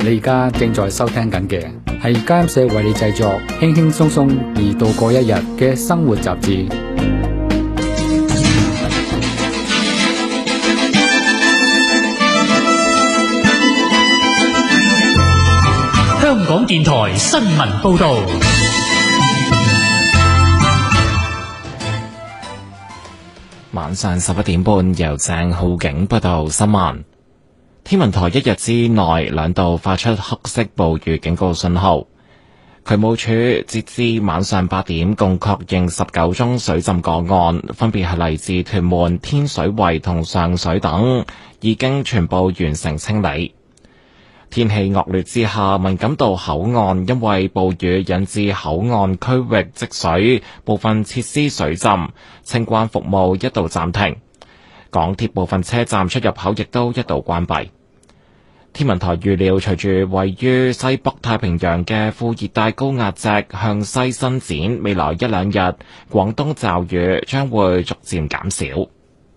你而家正在收聽緊嘅係家音社為你製作輕輕鬆鬆而度過一日嘅生活雜誌。 香港電台新聞報道。 晚上11點半，由鄭浩景報道新聞。天文台一日之內2度發出黑色暴雨警告信號。渠務署截至晚上8點，共確認19宗水浸個案，分別係嚟自屯門、天水圍同上水等，已經全部完成清理。天氣惡劣之下，文錦渡口岸因為暴雨引致口岸區域積水，部分設施水浸，清關服務一度暫停。港鐵部分車站出入口亦都一度關閉。天文台預料，隨住位於西北太平洋嘅副熱帶高壓脊向西伸展，未來1-2日，廣東驟雨將會逐漸減少。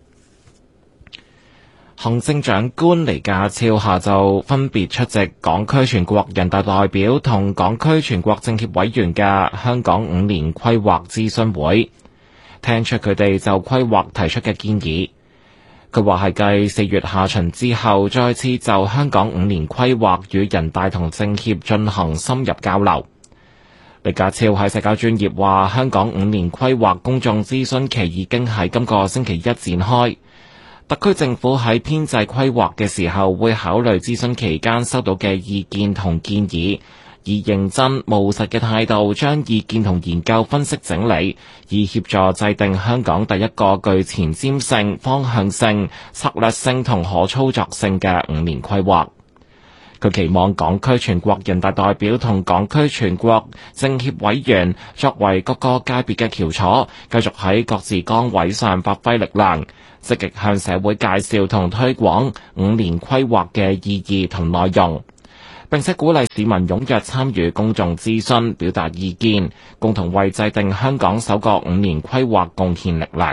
行政長官李家超下晝分別出席港區全國人大代表同港區全國政協委員嘅香港5年規劃諮詢會，聽出佢哋就規劃提出嘅建議。佢話係繼4月下旬之後，再次就香港5年規劃與人大同政協進行深入交流。李家超喺社交專頁話，香港5年規劃公眾諮詢期已經喺今個星期一展開。特區政府喺編制規劃嘅時候，會考慮諮詢期間收到嘅意見同建議，以認真務實嘅態度將意見同研究分析整理，以協助制定香港第一個具前瞻性、方向性、策略性同可操作性嘅5年規劃。佢期望港區全國人大代表同港區全國政協委員作為各個界別嘅翹楚，繼續喺各自崗位上發揮力量，積極向社會介紹同推廣5年規劃嘅意義同內容，並且鼓勵市民踴躍參與公眾諮詢，表達意見，共同為制定香港首個5年規劃貢獻力量。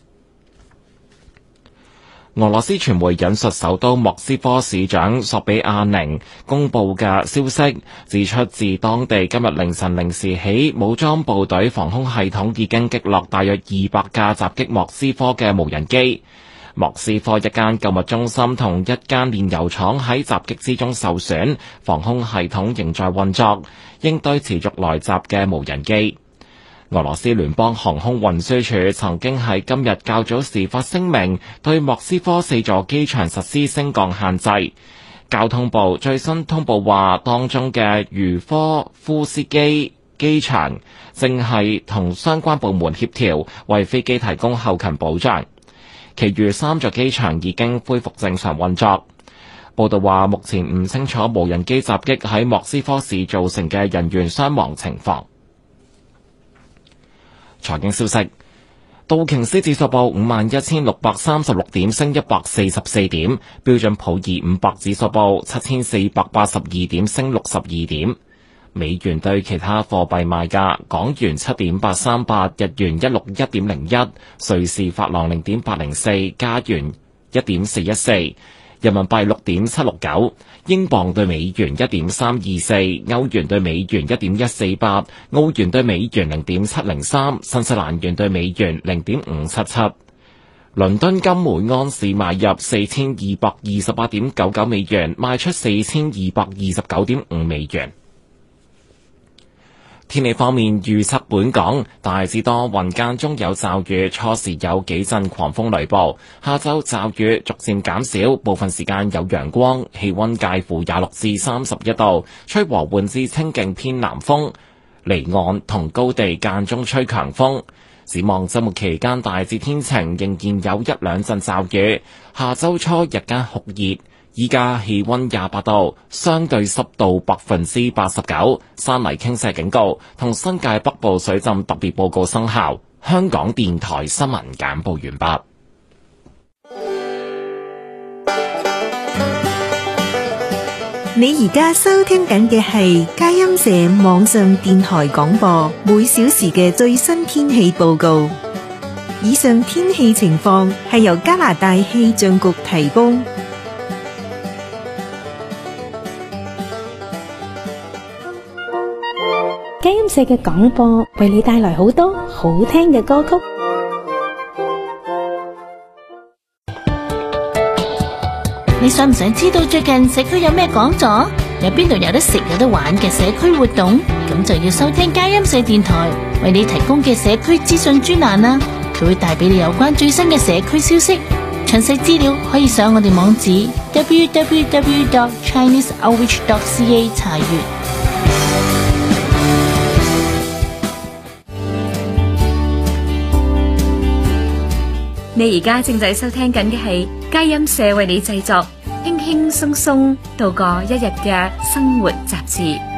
俄羅斯傳媒引述首都莫斯科市長索比亞寧公布嘅消息，指出自當地今日凌晨0時起，武裝部隊防空系統已經擊落大約200架襲擊莫斯科嘅無人機。莫斯科一間購物中心同一間煉油廠喺襲擊之中受損，防空系統仍在運作，應對持續來襲嘅無人機。俄羅斯聯邦航空運輸署曾經喺今日較早時發聲明，對莫斯科4座機場實施升降限制。交通部最新通報話，當中嘅茹科夫斯基機場正係同相關部門協調，為飛機提供後勤保障。其餘3座機場已經恢復正常運作。報道話，目前唔清楚無人機襲擊喺莫斯科市造成嘅人員傷亡情況。財經消息，道瓊斯指數報51,636點，升144點；標準普爾500指數報7,482點，升62點。美元對其他貨幣賣價：港元7.838，日元161.01，瑞士法郎0.804，加元1.414，人民幣6.769，英鎊對美元1.324，歐元對美元1.148，澳元對美元0.703，新西蘭元對美元0.577。倫敦金每安士買入4228.99美元，賣出4229.5美元。天氣方面，預測本港大致多雲間中有驟雨，初時有幾陣狂風雷暴，下晝驟雨逐漸減少，部分時間有陽光，氣溫介乎26至31度，吹和緩至清勁偏南風，離岸同高地間中吹強風。展望週末期間大致天晴，仍然有1-2陣驟雨，下週初日間酷熱。依家氣溫28度，相對濕度89%，山泥傾瀉警告同新界北部水浸特別報告生效。香港電台新聞簡報完畢。 你而家收聽緊嘅係佳音社網上電台廣播，每小時嘅最新天氣報告。以上天氣情況係由加拿大氣象局提供。 佳音社嘅廣播為你帶來好多好聽嘅歌曲。 你想唔想知道最近社區有咩講座？有邊度有得食有得玩嘅社區活動？咁就要收聽佳音社電台為你提供嘅社區資訊專欄啦。佢會帶俾你有關最新嘅社區消息，詳細資料可以上我哋網址 www.chineseoutreach.ca 查閱。 你而家正在收聽緊嘅係佳音社為你製作輕輕鬆鬆度過一日嘅生活雜誌。